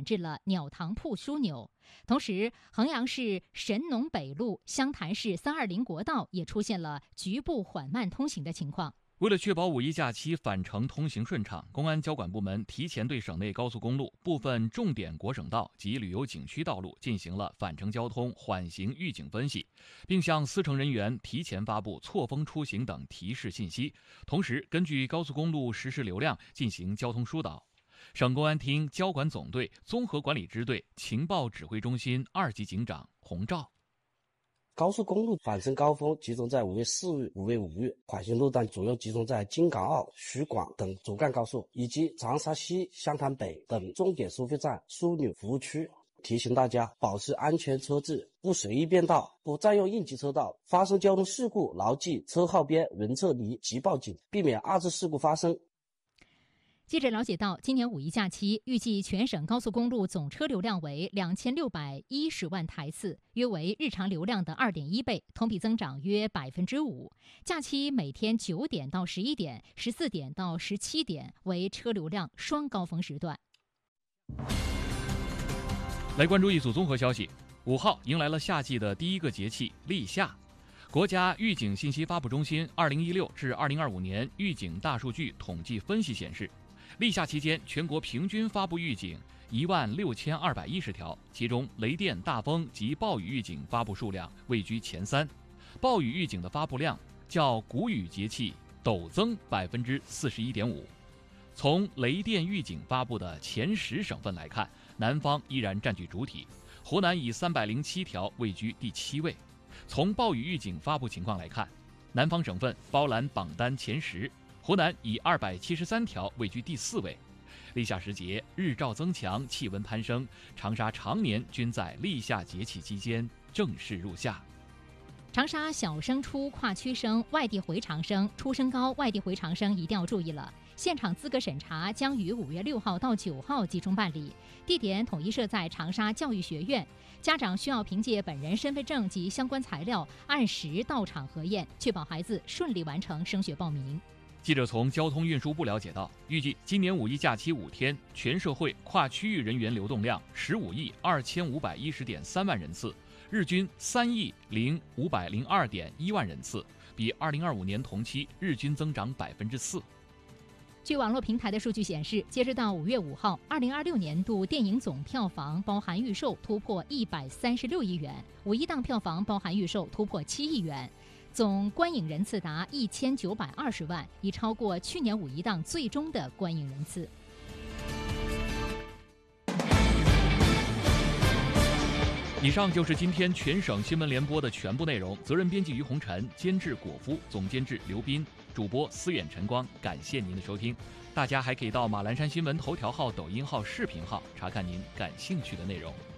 至了鸟塘铺枢纽。同时，衡阳市神农北路、湘潭市320国道也出现了局部缓慢通行的情况。 为了确保五一假期返程通行顺畅，公安交管部门提前对省内高速公路、部分重点国省道及旅游景区道路进行了返程交通缓行预警分析，并向司乘人员提前发布错峰出行等提示信息，同时根据高速公路实时流量进行交通疏导。省公安厅交管总队综合管理支队情报指挥中心2级警长洪照。 高速公路返程高峰集中在5月4日、5月5日，缓行路段主要集中在京港澳、徐广等主干高速，以及长沙西、湘潭北等重点收费站、枢纽服务区。提醒大家保持安全车质，不随意变道，不占用应急车道，发生交通事故牢记车号边、人车离即报警，避免2次事故发生。 记者了解到，今年五一假期预计全省高速公路总车流量为2610万台次，约为日常流量的2.1倍，同比增长约5%。假期每天9点到11点、14点到17点为车流量双高峰时段。 来关注一组综合消息，5号迎来了夏季的第一个节气立夏。国家预警信息发布中心2016至2025年预警大数据统计分析显示，立夏期间，全国平均发布预警16210条，其中雷电、大风及暴雨预警发布数量位居前3，暴雨预警的发布量较谷雨节气陡增41.5%。从雷电预警发布的前10省份来看，南方依然占据主体，湖南以307条位居第7位。从暴雨预警发布情况来看，南方省份包揽榜单前10，湖南以273条位居第4位。立夏时节，日照增强，气温攀升，长沙常年均在立夏节气期间正式入夏。 长沙小升初跨区生、外地回长生、初升高外地回长生一定要注意了。现场资格审查将于5月6号到9号集中办理，地点统一设在长沙教育学院。家长需要凭借本人身份证及相关材料按时到场核验，确保孩子顺利完成升学报名。 记者从交通运输部了解到，预计今年五一假期5天，全社会跨区域人员流动量15.2510.3万人次，日均3.502.1万人次，比2025年同期日均增长4%。 据网络平台的数据显示，截止到5月5号，2026年度电影总票房包含预售突破136亿元，五一档票房包含预售突破7亿元，总观影人次达1920万，已超过去年五一档最终的观影人次。 以上就是今天全省新闻联播的全部内容，责任编辑于红尘，监制果夫，总监制刘斌，主播思远、晨光，感谢您的收听。大家还可以到马栏山新闻头条号、抖音号、视频号查看您感兴趣的内容。